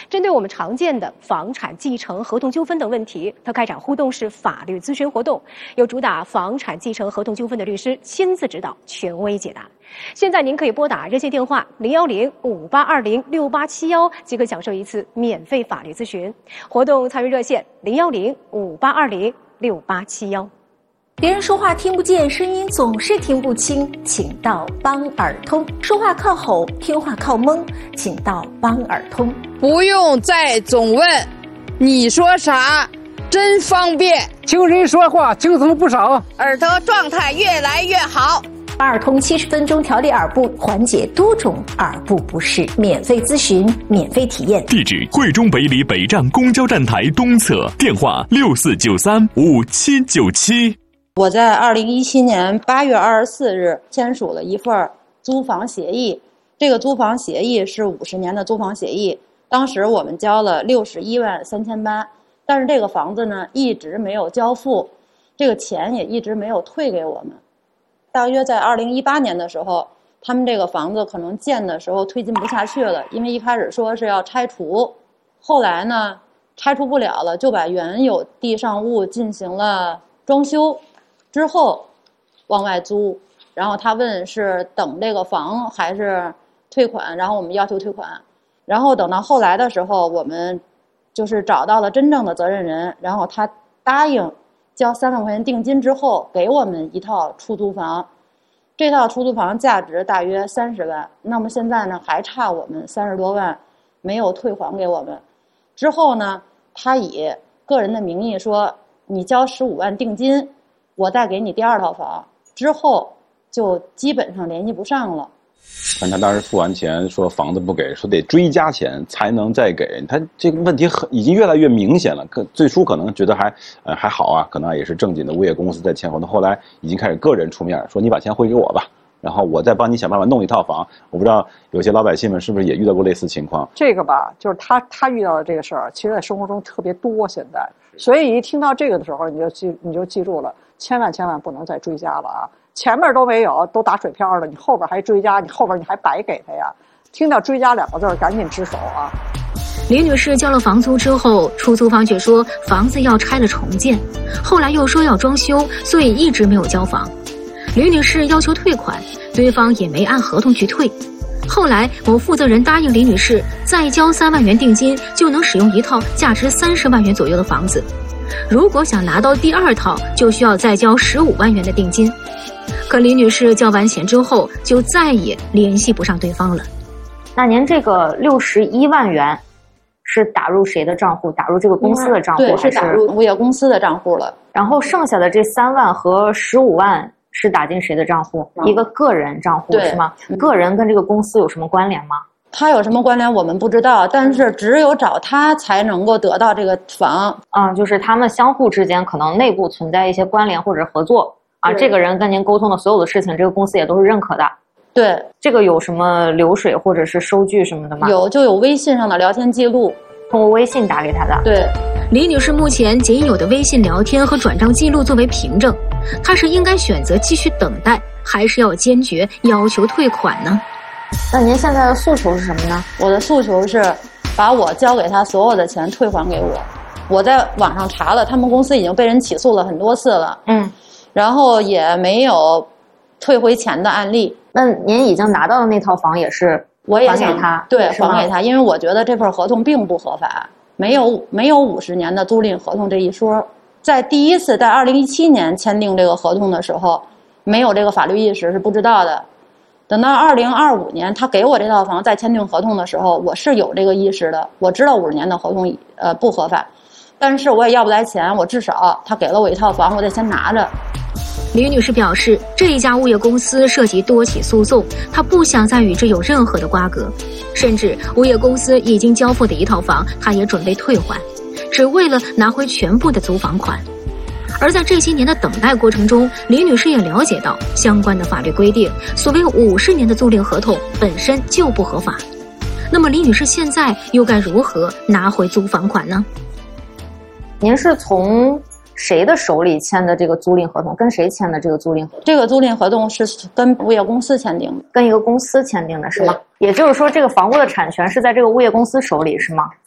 针对我们常见的房产继承、合同纠纷等问题，他开展互动式法律咨询活动，由主打房产继承合同纠纷的律师亲自指导、权威解答。现在您可以拨打热线电话010-5820-6871，即可享受一次免费法律咨询。活动参与热线010-5820-6871。 别人说话听不见，声音总是听不清，请到帮耳通。说话靠吼，听话靠蒙，请到帮耳通。 不用再总问，你说啥？真方便。 听人说话轻松不少， 耳朵状态越来越好。 帮耳通70分钟调理耳部，缓解多种耳部不适，免费咨询，免费体验。 地址：惠中北里北站公交站台东侧，电话64935797。 我在2017年8月24日签署了一份租房协议，这个租房协议是50年的租房协议，当时我们交了61万3800，但是这个房子呢一直没有交付，这个钱也一直没有退给我们。大约在2018年的时候，他们这个房子可能建的时候推进不下去了，因为一开始说是要拆除，后来呢拆除不了了，就把原有地上物进行了装修之后往外租，然后他问是等这个房还是退款，然后我们要求退款，然后等到后来的时候，我们就是找到了真正的责任人，然后他答应交3万块钱定金之后给我们一套出租房，这套出租房价值大约30万，那么现在呢还差我们30多万没有退还给我们。之后呢他以个人的名义说你交15万定金，我再给你第2套房，之后就基本上联系不上了。 但他当时付完钱说房子不给，说得追加钱才能再给，他这个问题已经越来越明显了。最初可能觉得还好啊，可能也是正经的物业公司在签合同，后来已经开始个人出面说你把钱汇给我吧，然后我再帮你想办法弄一套房。我不知道有些老百姓们是不是也遇到过类似情况。 这个吧，就是他遇到的这个事儿，其实在生活中特别多现在，所以一听到这个的时候，你就记住了，千万不能再追加了啊！前面都没有，都打水漂了，你后边还追加，你后边你还白给他呀？听到追加2个字，赶紧支手啊！ 李女士交了房租之后，出租方却说房子要拆了重建，后来又说要装修，所以一直没有交房。李女士要求退款，对方也没按合同去退。后来某负责人答应李女士再交3万元定金，就能使用一套价值30万元左右的房子。如果想拿到第2套，就需要再交15万元的定金。可李女士交完钱之后，就再也联系不上对方了。 那您这个61万元是打入谁的账户？打入这个公司的账户？ 对，是打入物业公司的账户了。 然后剩下的这3万和15万是打进谁的账户？一个个人账户是吗？个人跟这个公司有什么关联吗？ 他有什么关联我们不知道，但是只有找他才能够得到这个房。 就是他们相互之间可能内部存在一些关联或者合作啊。这个人跟您沟通的所有的事情，这个公司也都是认可的。 对， 这个有什么流水或者是收据什么的吗？ 就有微信上的聊天记录， 通过微信打给他的。 对， 李女士目前仅有的微信聊天和转账记录作为凭证，她是应该选择继续等待，还是要坚决要求退款呢？ 那您现在的诉求是什么呢？ 我的诉求是把我交给他所有的钱退还给我。我在网上查了，他们公司已经被人起诉了很多次了，然后也没有退回钱的案例。 那您已经拿到的那套房也是我也还给他？ 对，还给他，因为我觉得这份合同并不合法，没有50年的租赁合同这一说。在第一次在2017年签订这个合同的时候，没有这个法律意识，是不知道的。等到2025年他给我这套房再签订合同的时候，我是有这个意识的，我知道50年的合同不合法，但是我也要不来钱，我至少他给了我一套房，我得先拿着。 李女士表示，这一家物业公司涉及多起诉讼，她不想再与之有任何的瓜葛，甚至物业公司已经交付的一套房，她也准备退还，只为了拿回全部的租房款。而在这些年的等待过程中，李女士也了解到相关的法律规定，所谓50年的租赁合同本身就不合法。那么李女士现在又该如何拿回租房款呢？ 您是从谁的手里签的这个租赁合同？跟谁签的这个租赁合同？ 这个租赁合同是跟物业公司签订的， 跟一个公司签订的是吗？也就是说，这个房屋的产权是在这个物业公司手里是吗？